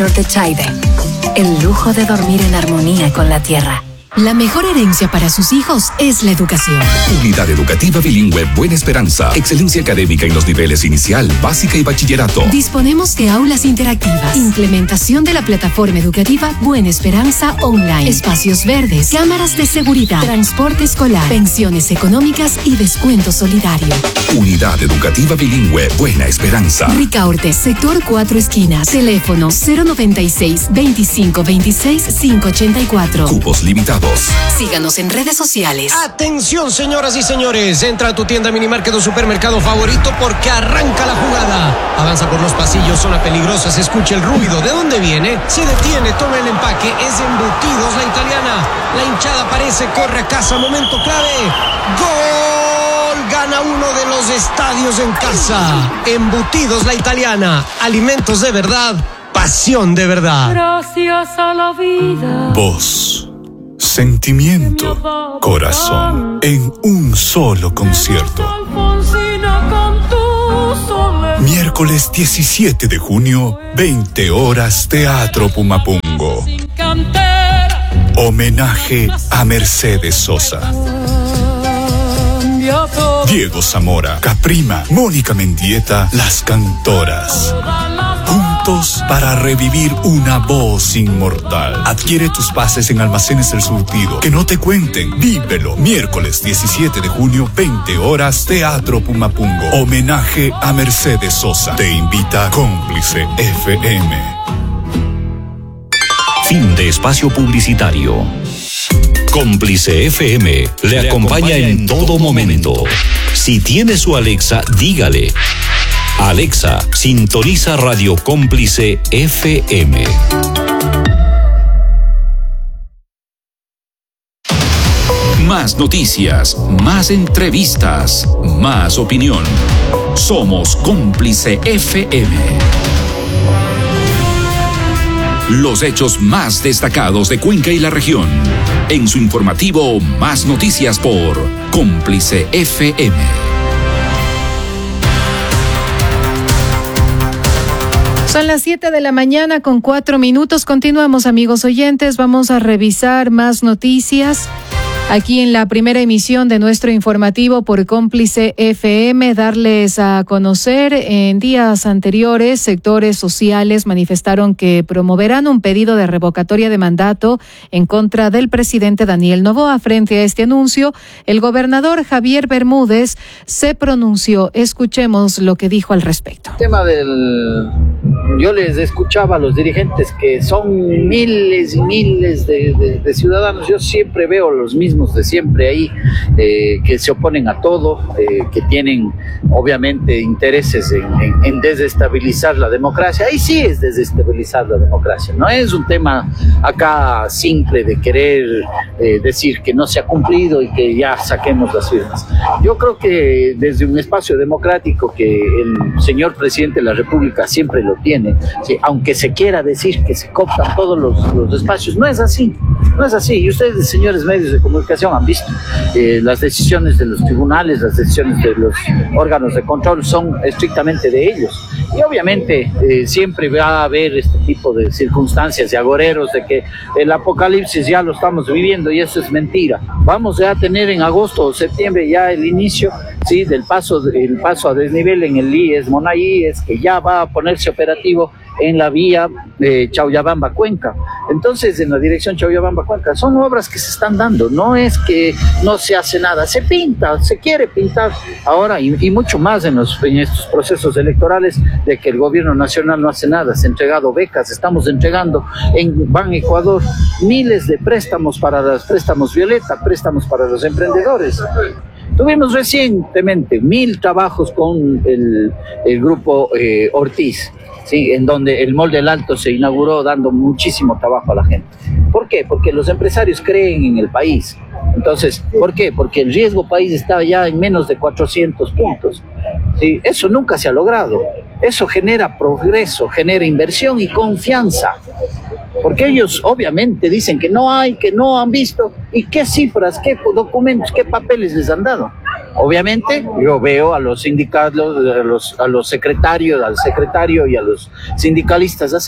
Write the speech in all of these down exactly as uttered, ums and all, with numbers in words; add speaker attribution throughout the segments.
Speaker 1: Nortechaide. El lujo de dormir en armonía con la tierra.
Speaker 2: La mejor herencia para sus hijos es la educación.
Speaker 3: Unidad Educativa Bilingüe Buena Esperanza. Excelencia académica en los niveles inicial, básica y bachillerato.
Speaker 2: Disponemos de aulas interactivas, implementación de la plataforma educativa Buena Esperanza Online, espacios verdes, cámaras de seguridad, transporte escolar, pensiones económicas y descuento solidario.
Speaker 3: Unidad Educativa Bilingüe Buena Esperanza.
Speaker 2: Ricaurte, sector Cuatro Esquinas. Teléfono cero noventa y seis, veinticinco veintiséis, quinientos ochenta y cuatro.
Speaker 3: Cupos limitados.
Speaker 2: Síganos en redes sociales.
Speaker 4: Atención, señoras y señores, entra a tu tienda Minimarket o supermercado favorito porque arranca la jugada. Avanza por los pasillos, zona peligrosa, se escucha el ruido. ¿De dónde viene? Se detiene, toma el empaque, es Embutidos La Italiana. La hinchada aparece, corre a casa, momento clave. ¡Gol! Gana uno de los estadios en casa. Embutidos La Italiana, alimentos de verdad, pasión de verdad.
Speaker 5: Gracias a la vida.
Speaker 6: Voz, sentimiento, corazón, en un solo concierto. Miércoles diecisiete de junio, veinte horas, Teatro Pumapungo. Homenaje a Mercedes Sosa, Diego Zamora, Caprima, Mónica Mendieta, Las Cantoras. Juntos para revivir una voz inmortal. Adquiere tus pases en Almacenes El Surtido. Que no te cuenten. Vívelo. Miércoles diecisiete de junio, veinte horas, Teatro Pumapungo. Homenaje a Mercedes Sosa. Te invita Cómplice F M.
Speaker 7: Fin de espacio publicitario. Cómplice F M le acompaña en todo momento. Si tiene su Alexa, dígale: Alexa, sintoniza Radio Cómplice F M. Más noticias, más entrevistas, más opinión. Somos Cómplice F M. Los hechos más destacados de Cuenca y la región. En su informativo Más Noticias por Cómplice F M.
Speaker 8: Son las siete de la mañana con cuatro minutos. Continuamos, amigos oyentes. Vamos a revisar más noticias aquí en la primera emisión de nuestro informativo por Cómplice F M. Darles a conocer, en días anteriores, sectores sociales manifestaron que promoverán un pedido de revocatoria de mandato en contra del presidente Daniel Noboa. Frente a este anuncio, el gobernador Javier Bermúdez se pronunció. Escuchemos lo que dijo al respecto.
Speaker 9: El tema del... Yo les escuchaba a los dirigentes que son miles y miles de, de, de ciudadanos. Yo siempre veo los mismos de siempre ahí, eh, que se oponen a todo, eh, que tienen obviamente intereses en, en, en desestabilizar la democracia. Ahí sí es desestabilizar la democracia. No es un tema acá simple de querer eh, decir que no se ha cumplido y que ya saquemos las firmas. Yo creo que desde un espacio democrático que el señor presidente de la República siempre lo tiene, sí, aunque se quiera decir que se cooptan todos los, los espacios, no es así, no es así. Y ustedes, señores medios de comunicación, han visto eh, las decisiones de los tribunales, las decisiones de los órganos de control son estrictamente de ellos. Y obviamente eh, siempre va a haber este tipo de circunstancias y agoreros de que el apocalipsis ya lo estamos viviendo, y eso es mentira. Vamos ya a tener en agosto o septiembre ya el inicio, sí, del paso, el paso a desnivel en el I E S Monaí, es que ya va a ponerse operativo en la vía de Chauyabamba-Cuenca. Entonces, en la dirección Chauyabamba-Cuenca, son obras que se están dando, no es que no se hace nada, se pinta, se quiere pintar ahora, y, y mucho más en, los, en estos procesos electorales, de que el gobierno nacional no hace nada. Se han entregado becas, estamos entregando en Ban Ecuador miles de préstamos para los préstamos Violeta, préstamos para los emprendedores. Tuvimos recientemente mil trabajos con el, el grupo eh, Ortiz, ¿sí? En donde el Mall del Alto se inauguró dando muchísimo trabajo a la gente. ¿Por qué? Porque los empresarios creen en el país. Entonces, ¿por qué? Porque el riesgo país está ya en menos de cuatrocientos puntos. ¿Sí? Eso nunca se ha logrado. Eso genera progreso, genera inversión y confianza. Porque ellos obviamente dicen que no hay, que no han visto. ¿Y qué cifras, qué documentos, qué papeles les han dado? Obviamente yo veo a los sindicatos, a los, a los secretarios, al secretario y a los sindicalistas hacer.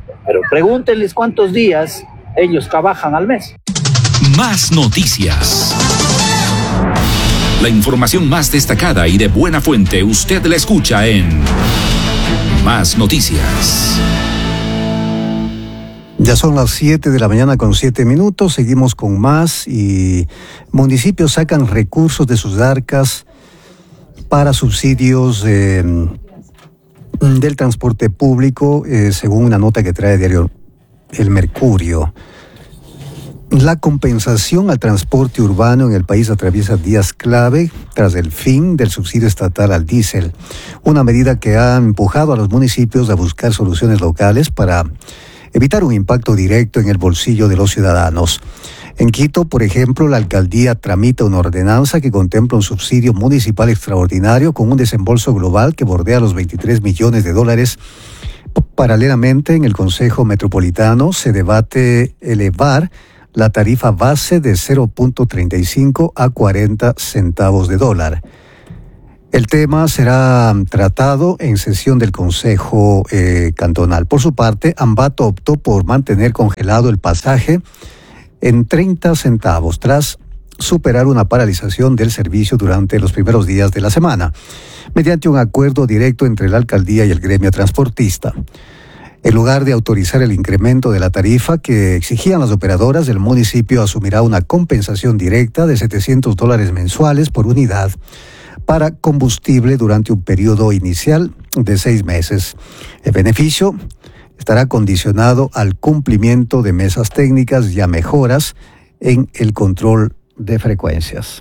Speaker 9: Pero pregúntenles cuántos días ellos trabajan al mes.
Speaker 3: Más noticias. La información más destacada y de buena fuente usted la escucha en Más Noticias.
Speaker 10: Ya son las siete de la mañana con siete minutos, seguimos con más y municipios sacan recursos de sus arcas para subsidios eh, del transporte público, eh, según una nota que trae diario El Mercurio. La compensación al transporte urbano en el país atraviesa días clave tras el fin del subsidio estatal al diésel, una medida que ha empujado a los municipios a buscar soluciones locales para evitar un impacto directo en el bolsillo de los ciudadanos. En Quito, por ejemplo, la alcaldía tramita una ordenanza que contempla un subsidio municipal extraordinario con un desembolso global que bordea los veintitrés millones de dólares. Paralelamente, en el Consejo Metropolitano se debate elevar la tarifa base de cero punto treinta y cinco a cuarenta centavos de dólar. El tema será tratado en sesión del Consejo eh, Cantonal. Por su parte, Ambato optó por mantener congelado el pasaje en treinta centavos tras superar una paralización del servicio durante los primeros días de la semana, mediante un acuerdo directo entre la alcaldía y el gremio transportista. En lugar de autorizar el incremento de la tarifa que exigían las operadoras, el municipio asumirá una compensación directa de setecientos dólares mensuales por unidad para combustible durante un periodo inicial de seis meses. El beneficio estará condicionado al cumplimiento de mesas técnicas y a mejoras en el control de frecuencias.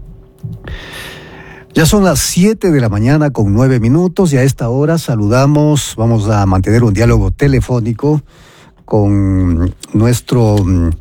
Speaker 10: Ya son las siete de la mañana con nueve minutos y a esta hora saludamos, vamos a mantener un diálogo telefónico con nuestro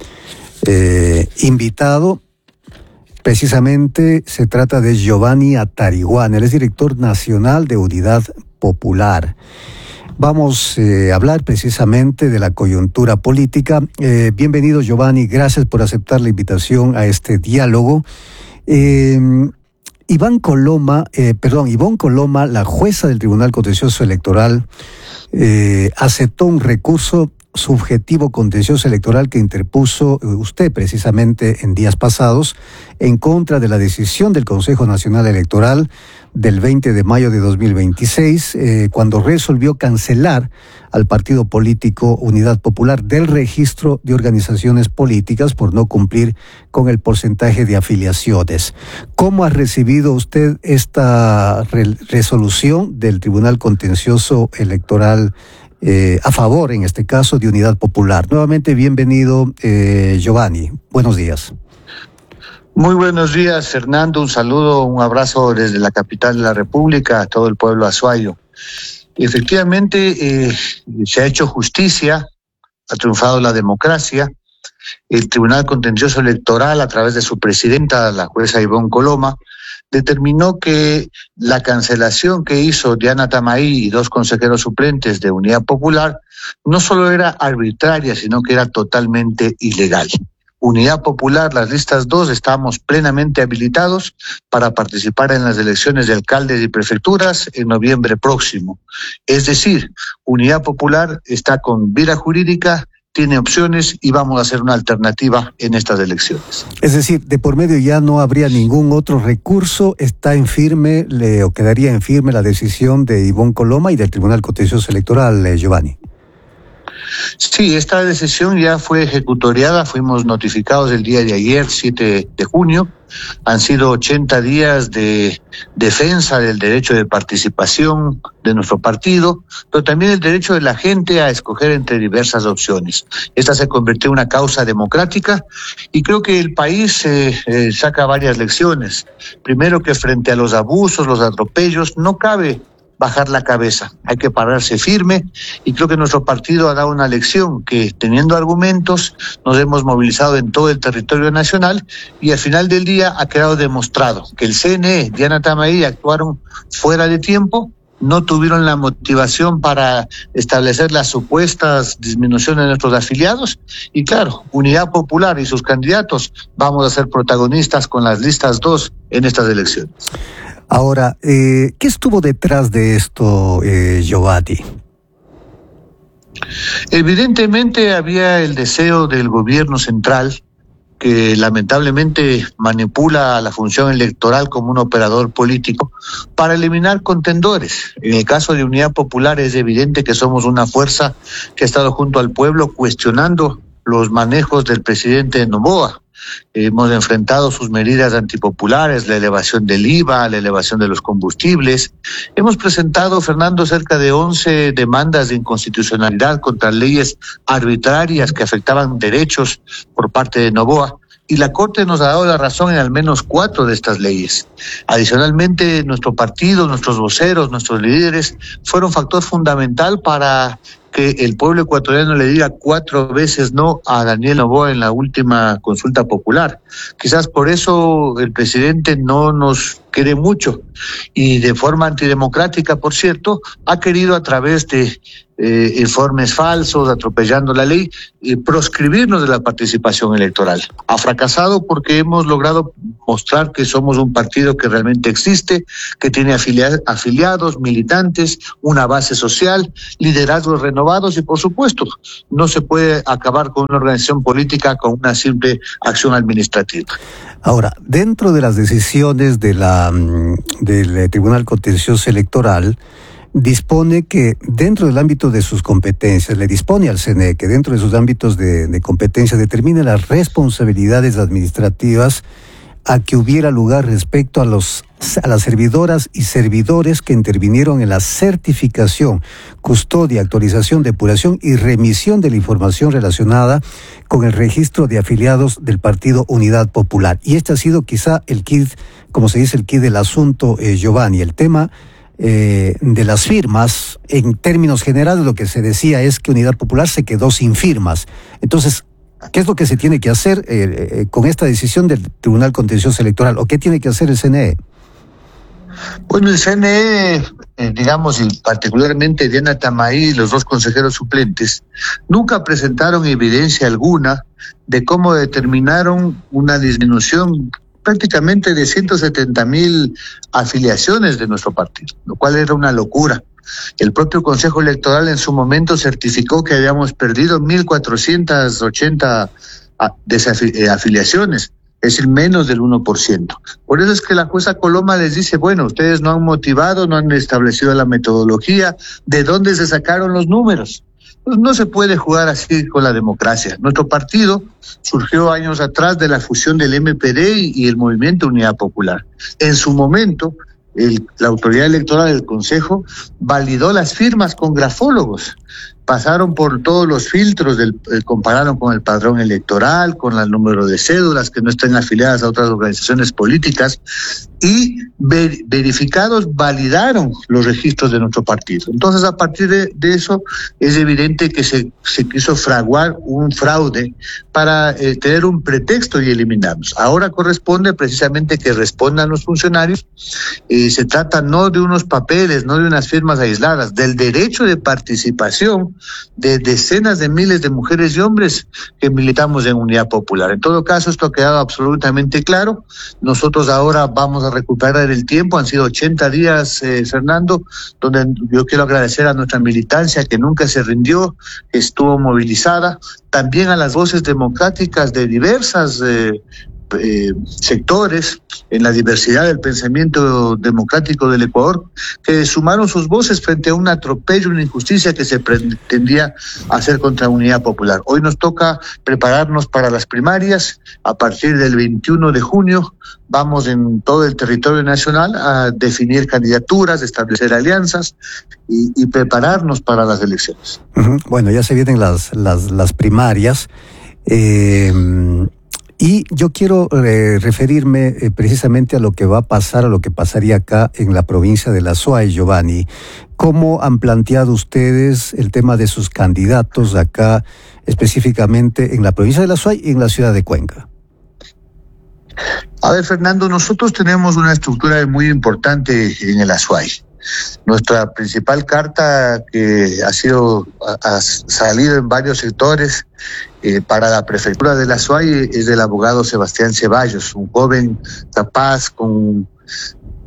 Speaker 10: eh, invitado. Precisamente se trata de Giovanni Atariguán, él es director nacional de Unidad Popular. Vamos eh, a hablar precisamente de la coyuntura política. Eh, bienvenido, Giovanni, gracias por aceptar la invitación a este diálogo. Eh, Iván Coloma, eh, perdón, Ivonne Coloma, la jueza del Tribunal Contencioso Electoral, eh, aceptó un recurso subjetivo contencioso electoral que interpuso usted precisamente en días pasados en contra de la decisión del Consejo Nacional Electoral del veinte de mayo de dos mil veintiséis, eh, cuando resolvió cancelar al partido político Unidad Popular del registro de organizaciones políticas por no cumplir con el porcentaje de afiliaciones. ¿Cómo ha recibido usted esta re- resolución del Tribunal Contencioso Electoral eh, a favor, en este caso, de Unidad Popular? Nuevamente, bienvenido, eh, Giovanni. Buenos días.
Speaker 11: Muy buenos días, Fernando. Un saludo, un abrazo desde la capital de la República a todo el pueblo azuayo. Efectivamente, eh, se ha hecho justicia, ha triunfado la democracia. El Tribunal Contencioso Electoral, a través de su presidenta, la jueza Ivonne Coloma, determinó que la cancelación que hizo Diana Tamaí y dos consejeros suplentes de Unidad Popular no solo era arbitraria, sino que era totalmente ilegal. Unidad Popular, las listas dos, estamos plenamente habilitados para participar en las elecciones de alcaldes y prefecturas en noviembre próximo. Es decir, Unidad Popular está con vida jurídica, tiene opciones y vamos a hacer una alternativa en estas elecciones. Es decir, de por medio ya no habría ningún otro recurso, está en firme, le, o quedaría en firme la decisión de Ivonne Coloma y del Tribunal Contencioso Electoral, eh, Giovanni. Sí, esta decisión ya fue ejecutoriada, fuimos notificados el día de ayer, siete de junio. Han sido ochenta días de defensa del derecho de participación de nuestro partido, pero también el derecho de la gente a escoger entre diversas opciones. Esta se convirtió en una causa democrática y creo que el país eh, eh, saca varias lecciones. Primero, que frente a los abusos, los atropellos, no cabe bajar la cabeza, hay que pararse firme y creo que nuestro partido ha dado una lección que, teniendo argumentos, nos hemos movilizado en todo el territorio nacional y al final del día ha quedado demostrado que el C N E, Diana Tamaí, actuaron fuera de tiempo, no tuvieron la motivación para establecer las supuestas disminuciones de nuestros afiliados y claro, Unidad Popular y sus candidatos vamos a ser protagonistas con las listas dos en estas elecciones. Ahora, eh, ¿qué estuvo detrás de esto, eh, Giovanni? Evidentemente había el deseo del gobierno central, que lamentablemente manipula la función electoral como un operador político, para eliminar contendores. En el caso de Unidad Popular es evidente que somos una fuerza que ha estado junto al pueblo cuestionando los manejos del presidente Noboa. Hemos enfrentado sus medidas antipopulares, la elevación del I V A, la elevación de los combustibles. Hemos presentado, Fernando, cerca de once demandas de inconstitucionalidad contra leyes arbitrarias que afectaban derechos por parte de Noboa. Y la Corte nos ha dado la razón en al menos cuatro de estas leyes. Adicionalmente, nuestro partido, nuestros voceros, nuestros líderes fueron factor fundamental para que el pueblo ecuatoriano le diga cuatro veces no a Daniel Noboa en la última consulta popular. Quizás por eso el presidente no nos quiere mucho y de forma antidemocrática, por cierto, ha querido a través de eh, informes falsos, atropellando la ley, eh, proscribirnos de la participación electoral. Ha fracasado porque hemos logrado mostrar que somos un partido que realmente existe, que tiene afilia- afiliados, militantes, una base social, liderazgos renovados y, por supuesto, no se puede acabar con una organización política con una simple acción administrativa.
Speaker 10: Ahora, dentro de las decisiones de la del Tribunal Contencioso Electoral, dispone que dentro del ámbito de sus competencias, le dispone al C N E que dentro de sus ámbitos de, de competencia determine las responsabilidades administrativas a que hubiera lugar respecto a los a las servidoras y servidores que intervinieron en la certificación, custodia, actualización, depuración y remisión de la información relacionada con el registro de afiliados del Partido Unidad Popular. Y este ha sido quizá el quid, como se dice, el quid del asunto, eh, Giovanni. El tema eh, de las firmas, en términos generales, lo que se decía es que Unidad Popular se quedó sin firmas. Entonces, ¿qué es lo que se tiene que hacer eh, eh, con esta decisión del Tribunal Contencioso Electoral? ¿O qué tiene que hacer el C N E?
Speaker 11: Bueno, el C N E, eh, digamos, y particularmente Diana Tamaí y los dos consejeros suplentes, nunca presentaron evidencia alguna de cómo determinaron una disminución prácticamente de ciento setenta mil afiliaciones de nuestro partido, lo cual era una locura. El propio Consejo Electoral en su momento certificó que habíamos perdido mil cuatrocientas ochenta desafiliaciones, es decir, menos del uno por ciento. Por eso es que la jueza Coloma les dice, bueno, ustedes no han motivado, no han establecido la metodología, ¿de dónde se sacaron los números? Pues no se puede jugar así con la democracia. Nuestro partido surgió años atrás de la fusión del M P D y el Movimiento Unidad Popular. En su momento, el, la autoridad electoral del Consejo validó las firmas con grafólogos. Pasaron por todos los filtros, del, eh, compararon con el padrón electoral, con el número de cédulas que no estén afiliadas a otras organizaciones políticas y ver, verificados validaron los registros de nuestro partido. Entonces, a partir de, de eso, es evidente que se, se quiso fraguar un fraude para eh, tener un pretexto y eliminarnos. Ahora corresponde precisamente que respondan los funcionarios. Eh, se trata no de unos papeles, no de unas firmas aisladas, del derecho de participación de decenas de miles de mujeres y hombres que militamos en Unidad Popular. En todo caso, esto ha quedado absolutamente claro. Nosotros ahora vamos a recuperar el tiempo. Han sido ochenta días, eh, Fernando, donde yo quiero agradecer a nuestra militancia que nunca se rindió, que estuvo movilizada, también a las voces democráticas de diversas eh, Eh, sectores en la diversidad del pensamiento democrático del Ecuador, que sumaron sus voces frente a un atropello, una injusticia que se pretendía hacer contra Unidad Popular. Hoy nos toca prepararnos para las primarias. A partir del veintiuno de junio vamos en todo el territorio nacional a definir candidaturas, establecer alianzas y, y prepararnos para las elecciones.
Speaker 10: Uh-huh. Bueno, ya se vienen las, las, las primarias. Eh... Y yo quiero eh, referirme eh, precisamente a lo que va a pasar, a lo que pasaría acá en la provincia de La Suay, Giovanni. ¿Cómo han planteado ustedes el tema de sus candidatos acá, específicamente en la provincia de La Suay y en la ciudad de Cuenca?
Speaker 11: A ver, Fernando, nosotros tenemos una estructura muy importante en el Azuay. Nuestra principal carta, que ha sido ha salido en varios sectores eh, para la prefectura de La Suay, es del abogado Sebastián Ceballos, un joven capaz con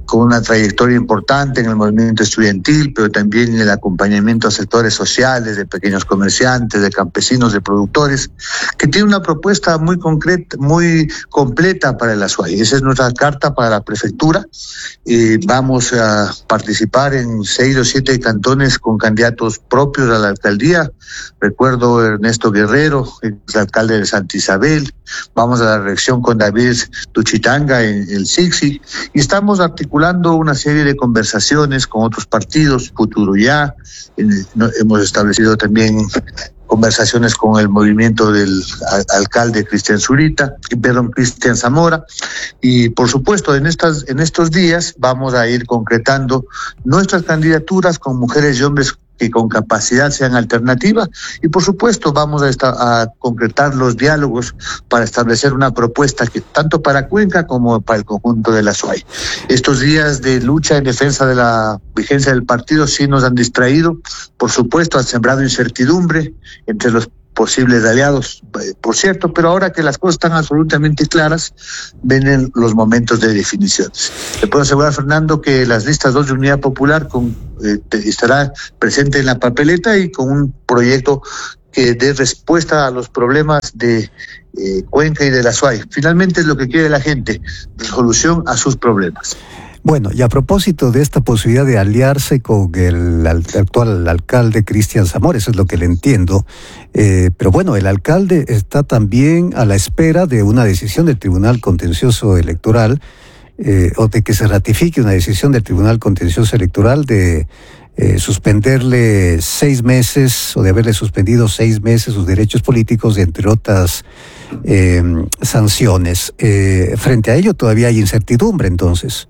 Speaker 11: con una trayectoria importante en el movimiento estudiantil, pero también en el acompañamiento a sectores sociales, de pequeños comerciantes, de campesinos, de productores, que tiene una propuesta muy concreta, muy completa para el Azuay. Esa es nuestra carta para la prefectura. Eh, vamos a participar en seis o siete cantones con candidatos propios a la alcaldía. Recuerdo Ernesto Guerrero, el alcalde de Santa Isabel. Vamos a la región con David Tuchitanga en el Sixi, y estamos articulando una serie de conversaciones con otros partidos, Futuro Ya. Hemos establecido también conversaciones con el movimiento del alcalde Cristian Zurita, perdón, Cristian Zamora, y por supuesto en estas en estos días vamos a ir concretando nuestras candidaturas con mujeres y hombres que con capacidad sean alternativa, y por supuesto vamos a, esta, a concretar los diálogos para establecer una propuesta que tanto para Cuenca como para el conjunto de la Azuay. Estos días de lucha en defensa de la vigencia del partido sí nos han distraído, por supuesto han sembrado incertidumbre entre los posibles aliados, por cierto, pero ahora que las cosas están absolutamente claras, vienen los momentos de definiciones. Le puedo asegurar, Fernando, que las listas dos de Unidad Popular con, eh, estará presente en la papeleta y con un proyecto que dé respuesta a los problemas de eh, Cuenca y de la Azuay. Finalmente es lo que quiere la gente, resolución a sus problemas.
Speaker 10: Bueno, y a propósito de esta posibilidad de aliarse con el actual alcalde Cristian Zamora, eso es lo que le entiendo, eh, pero bueno, el alcalde está también a la espera de una decisión del Tribunal Contencioso Electoral, eh, o de que se ratifique una decisión del Tribunal Contencioso Electoral de eh, suspenderle seis meses, o de haberle suspendido seis meses sus derechos políticos, entre otras eh, sanciones. Eh, frente a ello todavía hay incertidumbre, entonces.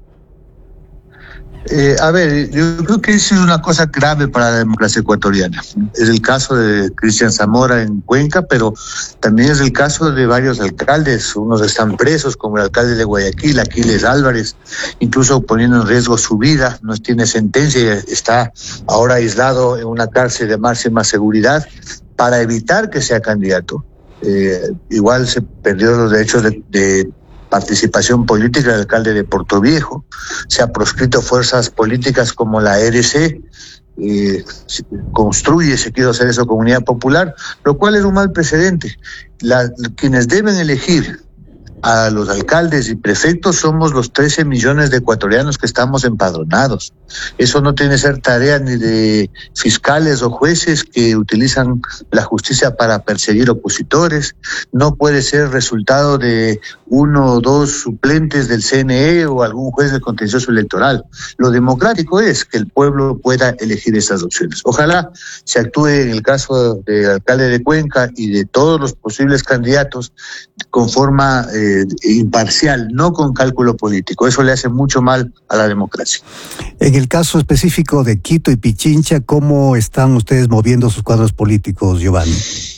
Speaker 11: Eh, a ver, yo creo que eso es una cosa grave para la democracia ecuatoriana. Es el caso de Cristian Zamora en Cuenca, pero también es el caso de varios alcaldes. Unos están presos, como el alcalde de Guayaquil, Aquiles Álvarez, incluso poniendo en riesgo su vida. No tiene sentencia, está ahora aislado en una cárcel de máxima seguridad para evitar que sea candidato. Eh, igual se perdió los derechos de, de participación política del alcalde de Portoviejo, se ha proscrito fuerzas políticas como la R C, eh, construye, se quiere hacer eso con Unidad Popular, lo cual es un mal precedente. La, quienes deben elegir a los alcaldes y prefectos somos los trece millones de ecuatorianos que estamos empadronados. Eso no tiene que ser tarea ni de fiscales o jueces que utilizan la justicia para perseguir opositores. No puede ser resultado de uno o dos suplentes del C N E o algún juez del contencioso electoral. Lo democrático es que el pueblo pueda elegir esas opciones. Ojalá se actúe en el caso del alcalde de Cuenca y de todos los posibles candidatos con forma eh, imparcial, no con cálculo político. Eso le hace mucho mal a la democracia.
Speaker 10: En el caso específico de Quito y Pichincha, ¿cómo están ustedes moviendo sus cuadros políticos, Giovanni?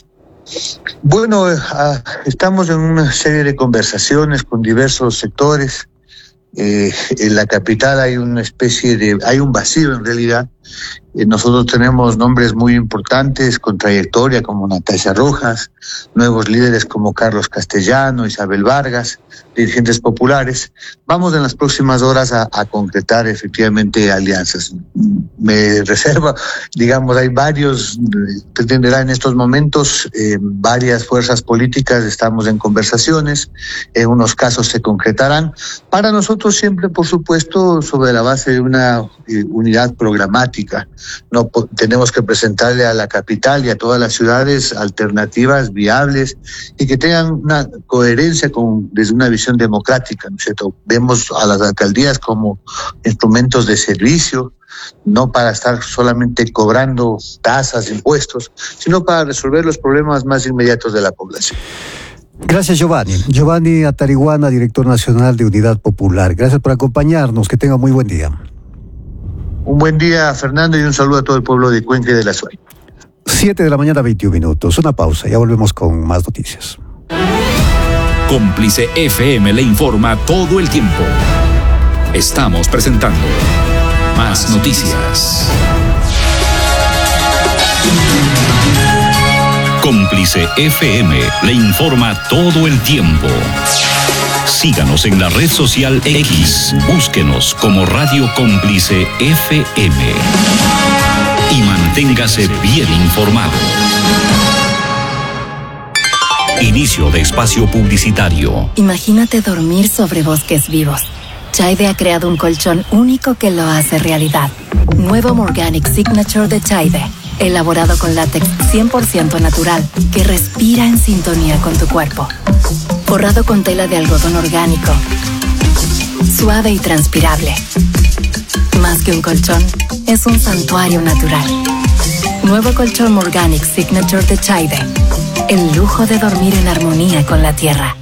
Speaker 11: Bueno, uh, estamos en una serie de conversaciones con diversos sectores. Eh, en la capital hay una especie de, hay un vacío en realidad. Eh, nosotros tenemos nombres muy importantes con trayectoria como Natasha Rojas, nuevos líderes como Carlos Castellano, Isabel Vargas, dirigentes populares. Vamos en las próximas horas a, a concretar efectivamente alianzas. Me reserva, digamos, hay varios, te entenderá en estos momentos, eh, varias fuerzas políticas, estamos en conversaciones, en unos casos se concretarán. Para nosotros siempre, por supuesto, sobre la base de una eh, unidad programática. No tenemos que presentarle a la capital y a todas las ciudades alternativas viables y que tengan una coherencia con desde una visión democrática, ¿no es cierto? Vemos a las alcaldías como instrumentos de servicio, no para estar solamente cobrando tasas, impuestos, sino para resolver los problemas más inmediatos de la población.
Speaker 10: Gracias, Giovanni. Giovanni Atariguana, director nacional de Unidad Popular. Gracias por acompañarnos. Que tenga muy buen día.
Speaker 11: Un buen día, Fernando, y un saludo a todo el pueblo de Cuenca y de la Azuay.
Speaker 10: Siete de la mañana, veintiún minutos. Una pausa, ya volvemos con más noticias.
Speaker 3: Cómplice F M le informa todo el tiempo. Estamos presentando Más Noticias.
Speaker 7: Cómplice F M le informa todo el tiempo. Síganos en la red social X. Búsquenos como Radio Cómplice F M. Y manténgase bien informado. Inicio de espacio publicitario.
Speaker 1: Imagínate dormir sobre bosques vivos. Chaide ha creado un colchón único que lo hace realidad. Nuevo Morganic Signature de Chaide. Elaborado con látex cien por ciento natural, que respira en sintonía con tu cuerpo. Forrado con tela de algodón orgánico. Suave y transpirable. Más que un colchón, es un santuario natural. Nuevo colchón Morganic Signature de Chaide. El lujo de dormir en armonía con la tierra.